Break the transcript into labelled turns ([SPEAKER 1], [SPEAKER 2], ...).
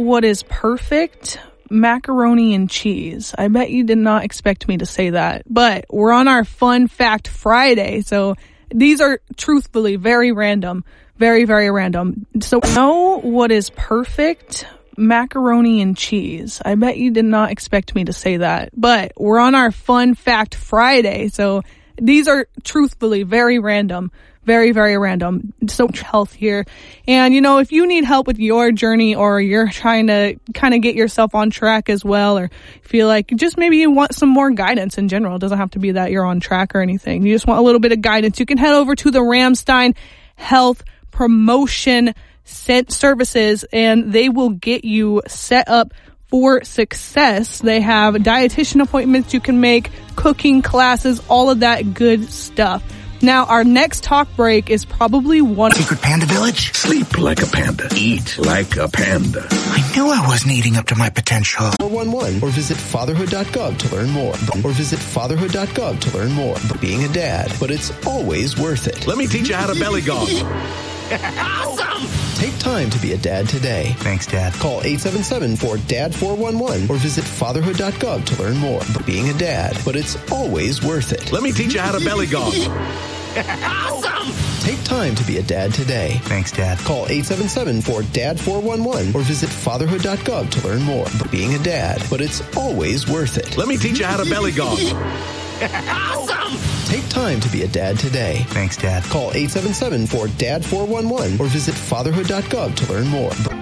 [SPEAKER 1] what is perfect? Macaroni and cheese. I bet you did not expect me to say that, but we're on our Fun Fact Friday, so these are truthfully very random, very, very random. So know what is perfect? Macaroni and cheese. I bet you did not expect me to say that, but we're on our Fun Fact Friday, so these are truthfully very random, very, very random. So much health here. And, you know, if you need help with your journey or you're trying to kind of get yourself on track as well, or feel like just maybe you want some more guidance in general, it doesn't have to be that you're on track or anything. You just want a little bit of guidance. You can head over to the Ramstein Health Promotion Services and they will get you set up for success. They have dietitian appointments you can make, cooking classes, all of that good stuff. Now, our next talk break is probably one...
[SPEAKER 2] Secret Panda Village?
[SPEAKER 3] Sleep like a panda. Eat like a panda.
[SPEAKER 2] I knew I wasn't eating up to my potential.
[SPEAKER 4] 411 or visit fatherhood.gov to learn more. Or visit fatherhood.gov to learn more. Being a dad, but it's always worth it.
[SPEAKER 3] Let me teach you how to belly gong.
[SPEAKER 2] Awesome!
[SPEAKER 4] Take time to be a dad today.
[SPEAKER 2] Thanks, Dad.
[SPEAKER 4] Call 877-4DAD-411 or visit fatherhood.gov to learn more. Being a dad, but it's always worth it.
[SPEAKER 3] Let me teach you how to belly gong.
[SPEAKER 2] Awesome!
[SPEAKER 4] Take time to be a dad today.
[SPEAKER 2] Thanks, Dad.
[SPEAKER 4] Call 877-4DAD-411 or visit fatherhood.gov to learn more. Being a dad, but it's always worth it.
[SPEAKER 3] Let me teach you how to belly gong.
[SPEAKER 2] Awesome!
[SPEAKER 4] Take time to be a dad today.
[SPEAKER 2] Thanks, Dad.
[SPEAKER 4] Call 877-4DAD-411 or visit fatherhood.gov to learn more.